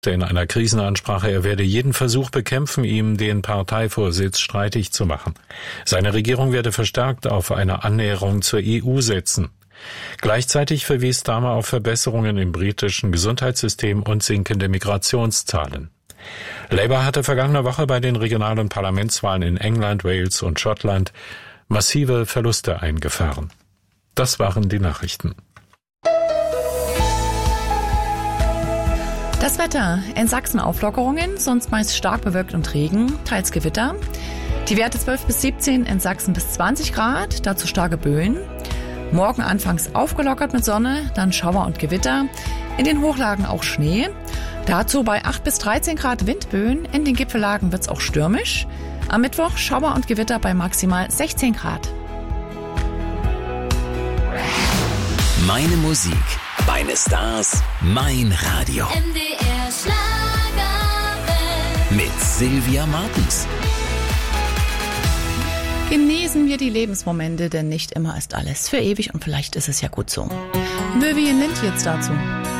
in einer Krisenansprache, er werde jeden Versuch bekämpfen, ihm den Parteivorsitz streitig zu machen. Seine Regierung werde verstärkt auf eine Annäherung zur EU setzen. Gleichzeitig verwies Starmer auf Verbesserungen im britischen Gesundheitssystem und sinkende Migrationszahlen. Labour hatte vergangene Woche bei den regionalen Parlamentswahlen in England, Wales und Schottland massive Verluste eingefahren. Das waren die Nachrichten. Das Wetter. In Sachsen Auflockerungen, sonst meist stark bewölkt und Regen, teils Gewitter. Die Werte 12 bis 17, in Sachsen bis 20 Grad, dazu starke Böen. Morgen anfangs aufgelockert mit Sonne, dann Schauer und Gewitter. In den Hochlagen auch Schnee. Dazu bei 8 bis 13 Grad Windböen. In den Gipfellagen wird's auch stürmisch. Am Mittwoch Schauer und Gewitter bei maximal 16 Grad. Meine Musik, meine Stars, mein Radio. MDR Schlagerwelt. Mit Sylvia Martens. Genießen wir die Lebensmomente, denn nicht immer ist alles für ewig und vielleicht ist es ja gut so. Vivian Lind jetzt dazu.